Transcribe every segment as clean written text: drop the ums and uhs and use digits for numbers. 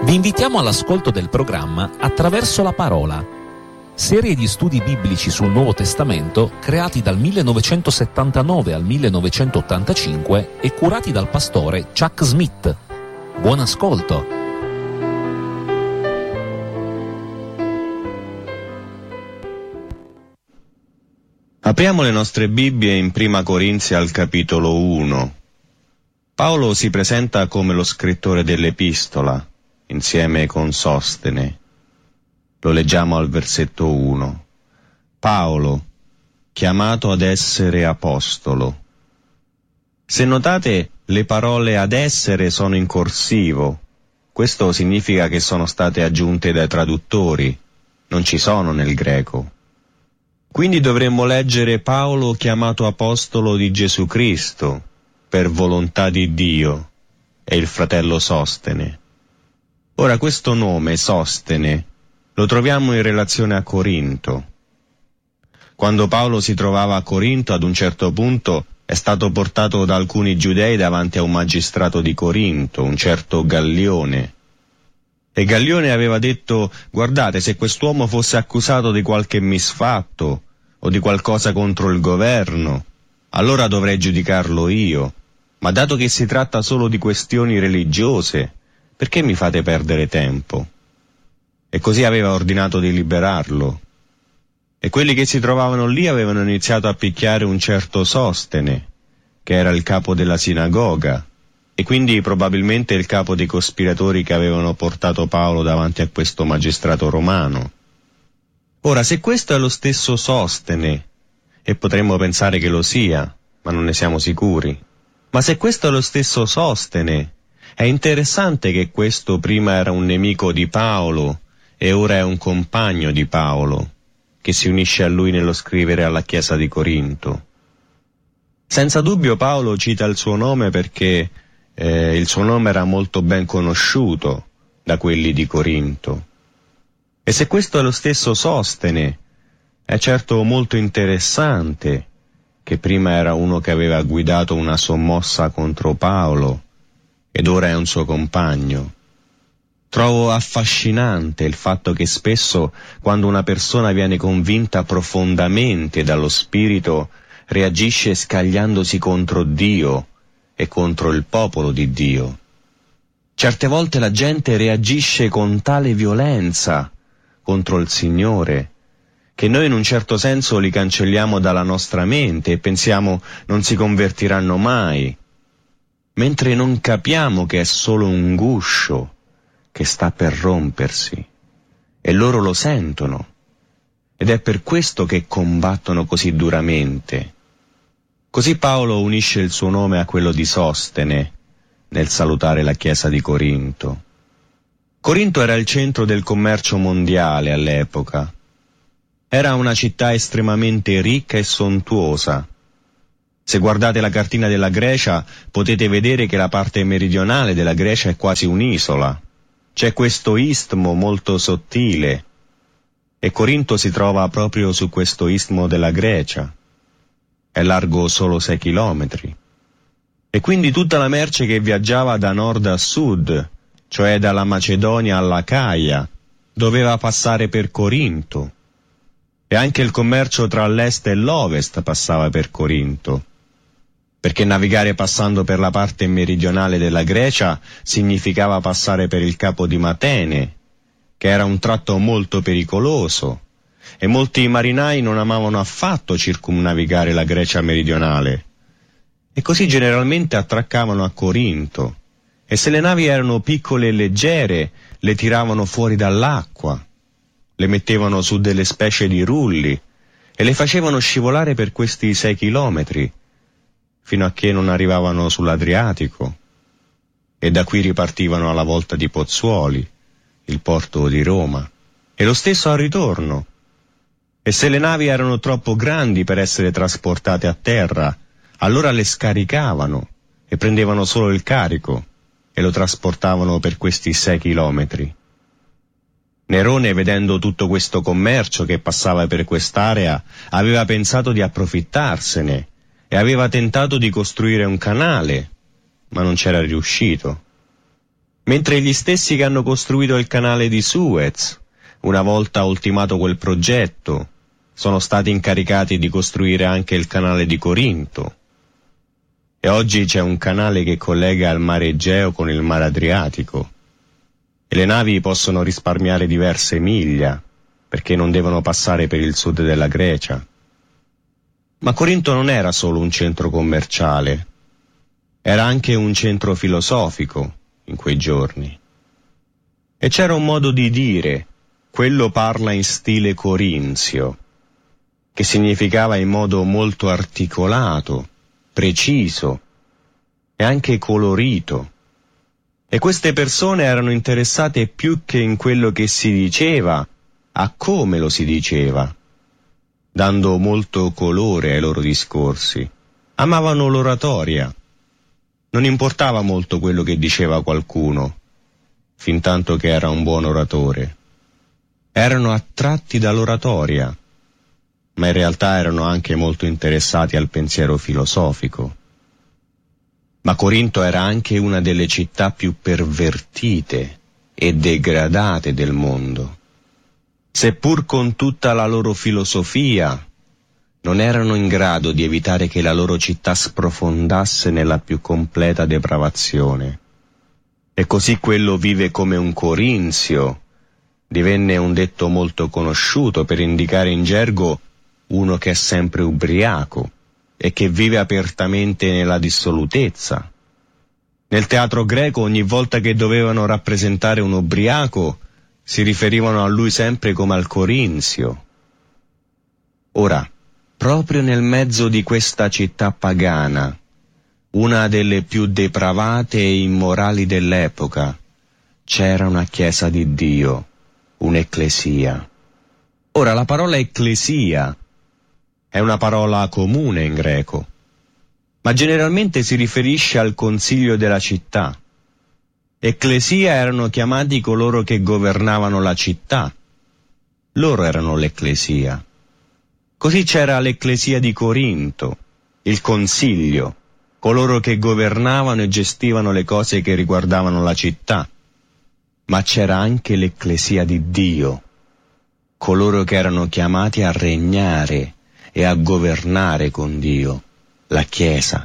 Vi invitiamo all'ascolto del programma Attraverso la Parola, serie di studi biblici sul Nuovo Testamento creati dal 1979 al 1985 e curati dal pastore Chuck Smith. Buon ascolto! Apriamo le nostre Bibbie in Prima Corinzi al capitolo 1. Paolo si presenta come lo scrittore dell'epistola, insieme con Sostene. Lo leggiamo al versetto 1. Paolo, chiamato ad essere apostolo. Se notate, le parole ad essere sono in corsivo. Questo significa che sono state aggiunte dai traduttori, non ci sono nel greco. Quindi dovremmo leggere Paolo chiamato apostolo di Gesù Cristo, per volontà di Dio, e il fratello Sostene. Ora questo nome, Sostene, lo troviamo in relazione a Corinto. Quando Paolo si trovava a Corinto, ad un certo punto è stato portato da alcuni giudei davanti a un magistrato di Corinto, un certo Gallione. E Gallione aveva detto: guardate, se quest'uomo fosse accusato di qualche misfatto o di qualcosa contro il governo, allora dovrei giudicarlo io. Ma dato che si tratta solo di questioni religiose, perché mi fate perdere tempo? E così aveva ordinato di liberarlo. E quelli che si trovavano lì avevano iniziato a picchiare un certo Sostene, che era il capo della sinagoga, e quindi probabilmente il capo dei cospiratori che avevano portato Paolo davanti a questo magistrato romano. Ora, se questo è lo stesso Sostene, e potremmo pensare che lo sia, ma non ne siamo sicuri, ma se questo è lo stesso Sostene, è interessante che questo prima era un nemico di Paolo e ora è un compagno di Paolo, che si unisce a lui nello scrivere alla Chiesa di Corinto. Senza dubbio Paolo cita il suo nome perché il suo nome era molto ben conosciuto da quelli di Corinto. E se questo è lo stesso Sostene, è certo molto interessante che prima era uno che aveva guidato una sommossa contro Paolo ed ora è un suo compagno. Trovo affascinante il fatto che spesso, quando una persona viene convinta profondamente dallo Spirito, reagisce scagliandosi contro Dio e contro il popolo di Dio. Certe volte la gente reagisce con tale violenza contro il Signore, che noi in un certo senso li cancelliamo dalla nostra mente e pensiamo non si convertiranno mai, mentre non capiamo che è solo un guscio che sta per rompersi, e loro lo sentono, ed è per questo che combattono così duramente. Così Paolo unisce il suo nome a quello di Sostene nel salutare la Chiesa di Corinto. Corinto era il centro del commercio mondiale all'epoca. Era una città estremamente ricca e sontuosa. Se guardate la cartina della Grecia, potete vedere che la parte meridionale della Grecia è quasi un'isola. C'è questo istmo molto sottile, e Corinto si trova proprio su questo istmo della Grecia. È largo solo 6 chilometri. E quindi tutta la merce che viaggiava da nord a sud, cioè dalla Macedonia all'Acaia, doveva passare per Corinto. E anche il commercio tra l'est e l'ovest passava per Corinto, perché navigare passando per la parte meridionale della Grecia significava passare per il capo di Matene, che era un tratto molto pericoloso, e molti marinai non amavano affatto circumnavigare la Grecia meridionale, e così generalmente attraccavano a Corinto, e se le navi erano piccole e leggere, le tiravano fuori dall'acqua, le mettevano su delle specie di rulli e le facevano scivolare per questi 6 chilometri, fino a che non arrivavano sull'Adriatico, e da qui ripartivano alla volta di Pozzuoli, il porto di Roma, e lo stesso al ritorno. E se le navi erano troppo grandi per essere trasportate a terra, allora le scaricavano e prendevano solo il carico e lo trasportavano per questi 6 chilometri. Nerone, vedendo tutto questo commercio che passava per quest'area, aveva pensato di approfittarsene e aveva tentato di costruire un canale, ma non c'era riuscito. mentre gli stessi che hanno costruito il canale di Suez, una volta ultimato quel progetto, sono stati incaricati di costruire anche il canale di Corinto. E oggi c'è un canale che collega il mare Egeo con il mare Adriatico, e le navi possono risparmiare diverse miglia, perché non devono passare per il sud della Grecia. Ma Corinto non era solo un centro commerciale, era anche un centro filosofico in quei giorni. E c'era un modo di dire, quello parla in stile corinzio, che significava in modo molto articolato, preciso e anche colorito. E queste persone erano interessate più che in quello che si diceva, a come lo si diceva, dando molto colore ai loro discorsi. Amavano l'oratoria. Non importava molto quello che diceva qualcuno, fintanto che era un buon oratore. Erano attratti dall'oratoria, ma in realtà erano anche molto interessati al pensiero filosofico. Ma Corinto era anche una delle città più pervertite e degradate del mondo. Seppur con tutta la loro filosofia, non erano in grado di evitare che la loro città sprofondasse nella più completa depravazione. E così quello vive come un corinzio divenne un detto molto conosciuto per indicare in gergo uno che è sempre ubriaco e che vive apertamente nella dissolutezza. Nel teatro greco ogni volta che dovevano rappresentare un ubriaco si riferivano a lui sempre come al corinzio. Ora, proprio nel mezzo di questa città pagana, una delle più depravate e immorali dell'epoca, c'era una chiesa di Dio, un'ecclesia. Ora, la parola ecclesia è una parola comune in greco, ma generalmente si riferisce al consiglio della città. Ecclesia erano chiamati coloro che governavano la città. Loro erano l'ecclesia. Così c'era l'ecclesia di Corinto, il consiglio, coloro che governavano e gestivano le cose che riguardavano la città. Ma c'era anche l'ecclesia di Dio, coloro che erano chiamati a regnare e a governare con Dio, la Chiesa.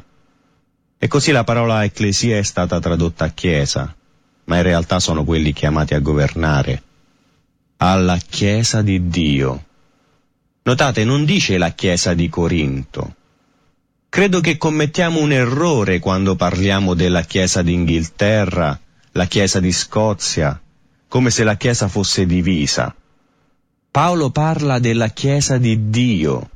E così la parola ecclesia è stata tradotta chiesa, ma in realtà sono quelli chiamati a governare. Alla Chiesa di Dio. Notate, non dice la Chiesa di Corinto. Credo che commettiamo un errore quando parliamo della Chiesa d'Inghilterra, la Chiesa di Scozia, come se la Chiesa fosse divisa. Paolo parla della Chiesa di Dio,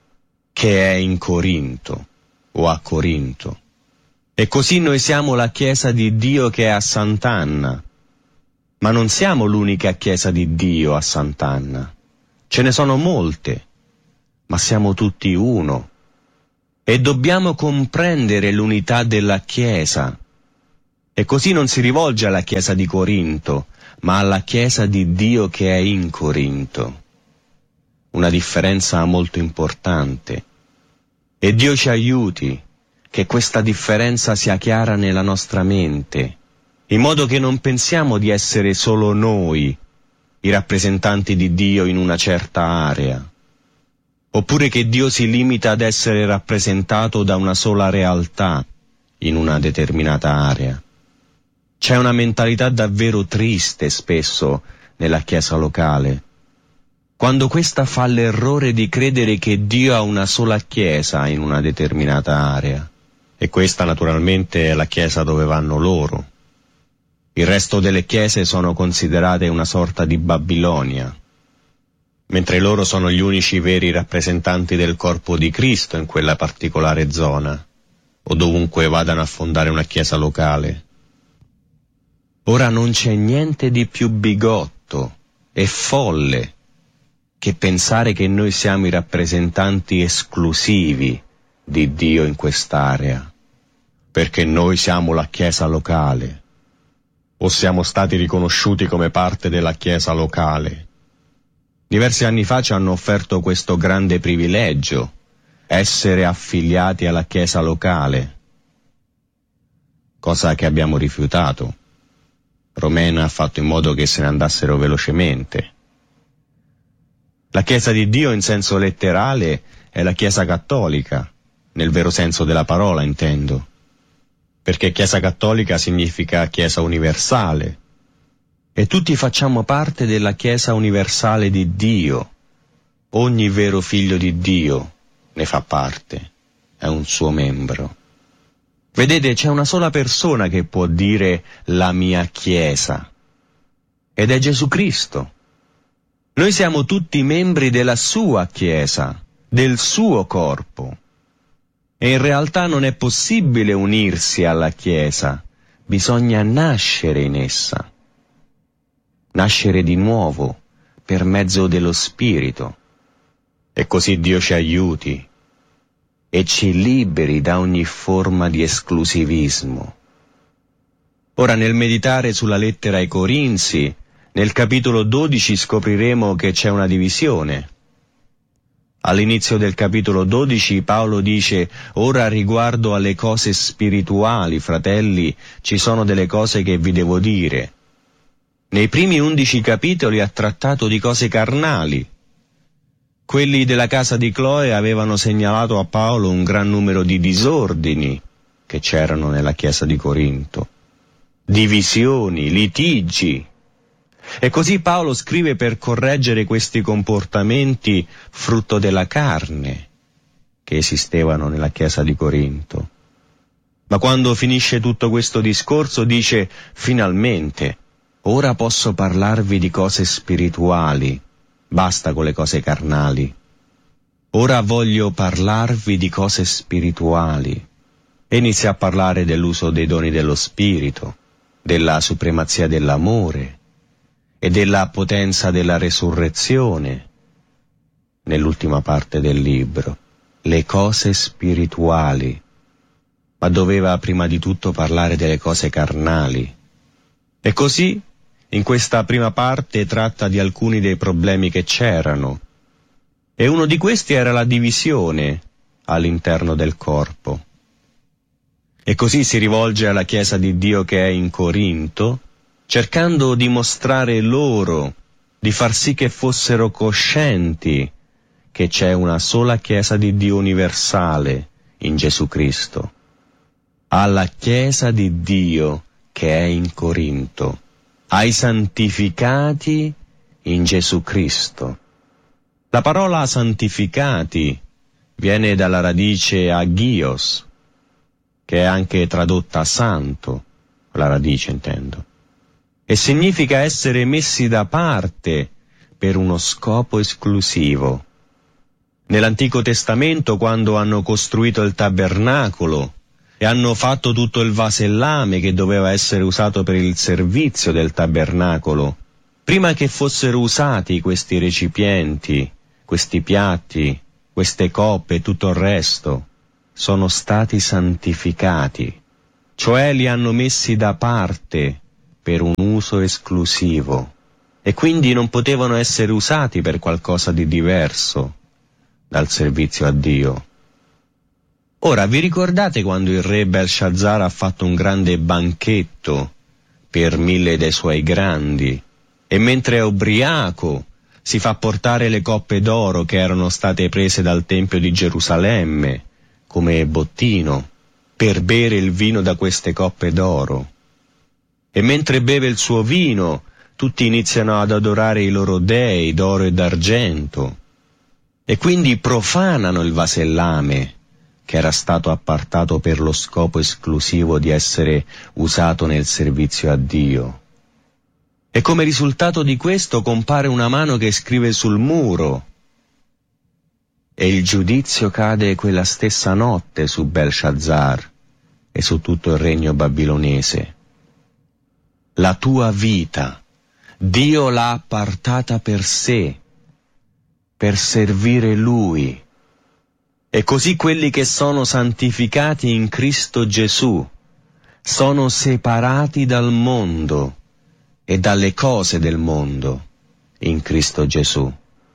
che è in Corinto, o a Corinto. E così noi siamo la Chiesa di Dio che è a Sant'Anna. Ma non siamo l'unica Chiesa di Dio a Sant'Anna. Ce ne sono molte, ma siamo tutti uno. E dobbiamo comprendere l'unità della Chiesa. E così non si rivolge alla Chiesa di Corinto, ma alla Chiesa di Dio che è in Corinto. Una differenza molto importante. E Dio ci aiuti che questa differenza sia chiara nella nostra mente, in modo che non pensiamo di essere solo noi, i rappresentanti di Dio in una certa area, oppure che Dio si limita ad essere rappresentato da una sola realtà in una determinata area. C'è una mentalità davvero triste spesso nella Chiesa locale, quando questa fa l'errore di credere che Dio ha una sola Chiesa in una determinata area. E questa naturalmente è la Chiesa dove vanno loro. Il resto delle chiese sono considerate una sorta di Babilonia, mentre loro sono gli unici veri rappresentanti del corpo di Cristo in quella particolare zona, o dovunque vadano a fondare una chiesa locale. Ora non c'è niente di più bigotto e folle che pensare che noi siamo i rappresentanti esclusivi di Dio in quest'area, perché noi siamo la chiesa locale, o siamo stati riconosciuti come parte della chiesa locale. Diversi anni fa ci hanno offerto questo grande privilegio, essere affiliati alla chiesa locale, cosa che abbiamo rifiutato. Romena ha fatto in modo che se ne andassero velocemente. La Chiesa di Dio in senso letterale è la Chiesa cattolica, nel vero senso della parola intendo, perché Chiesa cattolica significa Chiesa universale, e tutti facciamo parte della Chiesa universale di Dio. Ogni vero figlio di Dio ne fa parte, è un suo membro. Vedete, c'è una sola persona che può dire la mia Chiesa, ed è Gesù Cristo. Noi siamo tutti membri della sua Chiesa, del suo corpo. E in realtà non è possibile unirsi alla Chiesa, bisogna nascere in essa. Nascere di nuovo, per mezzo dello Spirito. E così Dio ci aiuti e ci liberi da ogni forma di esclusivismo. Ora, nel meditare sulla lettera ai Corinzi, nel capitolo 12 scopriremo che c'è una divisione. All'inizio del capitolo 12 Paolo dice: «Ora riguardo alle cose spirituali, fratelli, ci sono delle cose che vi devo dire». Nei primi 11 capitoli ha trattato di cose carnali. Quelli della casa di Cloe avevano segnalato a Paolo un gran numero di disordini che c'erano nella chiesa di Corinto, divisioni, litigi. E così Paolo scrive per correggere questi comportamenti frutto della carne che esistevano nella chiesa di Corinto. Ma quando finisce tutto questo discorso dice: finalmente, ora posso parlarvi di cose spirituali, basta con le cose carnali. Ora voglio parlarvi di cose spirituali. E inizia a parlare dell'uso dei doni dello Spirito, della supremazia dell'amore e della potenza della resurrezione. Nell'ultima parte del libro, le cose spirituali, ma doveva prima di tutto parlare delle cose carnali. E così, in questa prima parte tratta di alcuni dei problemi che c'erano, e uno di questi era la divisione all'interno del corpo. E così si rivolge alla Chiesa di Dio che è in Corinto, cercando di mostrare loro, di far sì che fossero coscienti che c'è una sola Chiesa di Dio universale in Gesù Cristo. Alla Chiesa di Dio che è in Corinto, ai santificati in Gesù Cristo. La parola santificati viene dalla radice agios, che è anche tradotta santo, la radice intendo, e significa essere messi da parte per uno scopo esclusivo. Nell'Antico Testamento, quando hanno costruito il tabernacolo e hanno fatto tutto il vasellame che doveva essere usato per il servizio del tabernacolo, prima che fossero usati questi recipienti, questi piatti, queste coppe e tutto il resto, sono stati santificati, cioè li hanno messi da parte per un uso esclusivo, e quindi non potevano essere usati per qualcosa di diverso dal servizio a Dio. Ora, vi ricordate quando il re Belshazzar ha fatto un grande banchetto per 1000 dei suoi grandi, e mentre è ubriaco si fa portare le coppe d'oro che erano state prese dal Tempio di Gerusalemme come bottino per bere il vino da queste coppe d'oro. E mentre beve il suo vino, tutti iniziano ad adorare i loro dei d'oro e d'argento, e quindi profanano il vasellame che era stato appartato per lo scopo esclusivo di essere usato nel servizio a Dio. E come risultato di questo compare una mano che scrive sul muro, e il giudizio cade quella stessa notte su Belshazzar e su tutto il regno babilonese. La tua vita, Dio l'ha appartata per sé, per servire Lui. E così quelli che sono santificati in Cristo Gesù sono separati dal mondo e dalle cose del mondo in Cristo Gesù.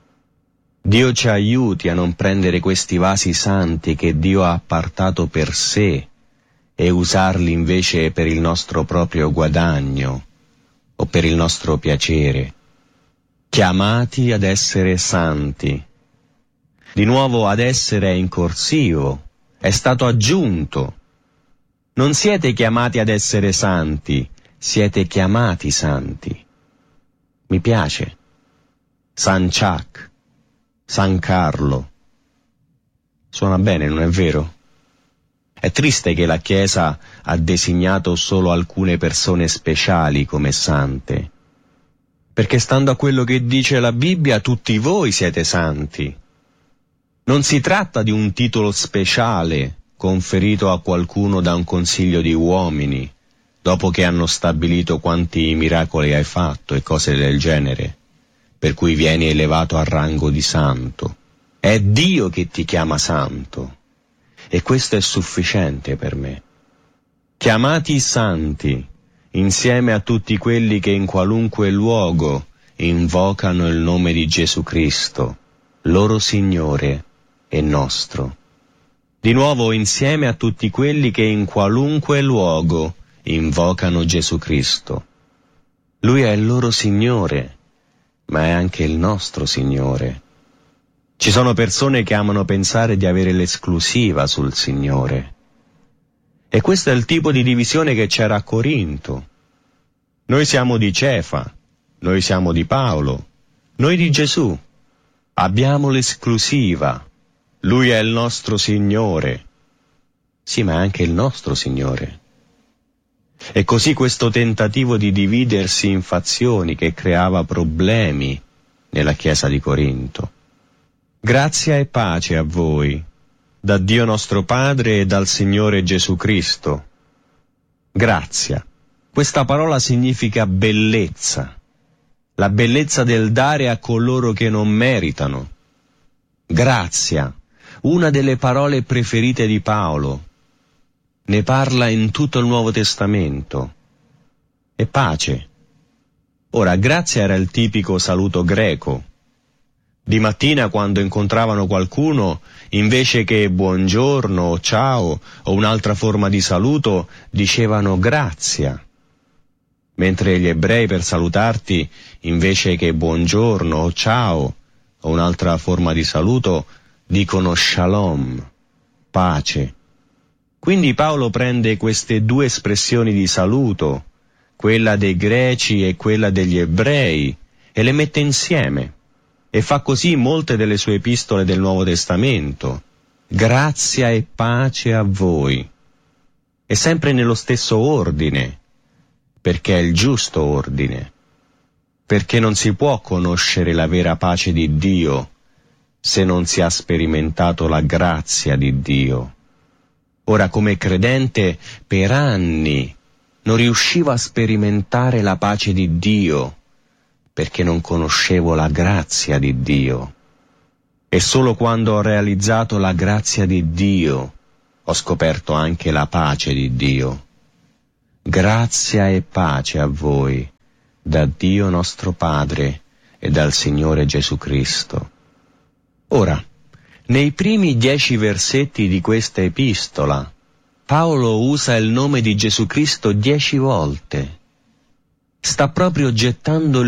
Dio ci aiuti a non prendere questi vasi santi che Dio ha appartato per sé e usarli invece per il nostro proprio guadagno o per il nostro piacere, chiamati ad essere santi. Di nuovo ad essere è in corsivo, è stato aggiunto. Non siete chiamati ad essere santi, siete chiamati santi. Mi piace. San Chuck, San Carlo. Suona bene, non è vero? È triste che la Chiesa ha designato solo alcune persone speciali come sante, perché stando a quello che dice la Bibbia, tutti voi siete santi. Non si tratta di un titolo speciale conferito a qualcuno da un consiglio di uomini, dopo che hanno stabilito quanti miracoli hai fatto e cose del genere, per cui vieni elevato al rango di santo. È Dio che ti chiama santo, e questo è sufficiente per me. Chiamati santi, insieme a tutti quelli che in qualunque luogo invocano il nome di Gesù Cristo, loro Signore e nostro. Di nuovo, insieme a tutti quelli che in qualunque luogo invocano Gesù Cristo. Lui è il loro Signore, ma è anche il nostro Signore. Ci sono persone che amano pensare di avere l'esclusiva sul Signore. E questo è il tipo di divisione che c'era a Corinto. Noi siamo di Cefa, noi siamo di Paolo, noi di Gesù. Abbiamo l'esclusiva. Lui è il nostro Signore. Sì, ma è anche il nostro Signore. E così questo tentativo di dividersi in fazioni che creava problemi nella Chiesa di Corinto. Grazia e pace a voi, da Dio nostro Padre e dal Signore Gesù Cristo. Grazia. Questa parola significa bellezza, la bellezza del dare a coloro che non meritano. Grazia, una delle parole preferite di Paolo. Ne parla in tutto il Nuovo Testamento. E pace. Ora, grazia era il tipico saluto greco. Di mattina, quando incontravano qualcuno, invece che buongiorno o ciao o un'altra forma di saluto, dicevano grazia. Mentre gli ebrei per salutarti, invece che buongiorno o ciao o un'altra forma di saluto, dicono shalom, pace. Quindi Paolo prende queste due espressioni di saluto, quella dei greci e quella degli ebrei, e le mette insieme. E fa così molte delle sue epistole del Nuovo Testamento. Grazia e pace a voi. E sempre nello stesso ordine, perché è il giusto ordine. Perché non si può conoscere la vera pace di Dio se non si ha sperimentato la grazia di Dio. Ora, come credente, per anni non riuscivo a sperimentare la pace di Dio, perché non conoscevo la grazia di Dio. E solo quando ho realizzato la grazia di Dio, ho scoperto anche la pace di Dio. Grazia e pace a voi, da Dio nostro Padre e dal Signore Gesù Cristo. Ora, nei primi 10 versetti di questa epistola, Paolo usa il nome di Gesù Cristo 10 volte. Sta proprio gettando il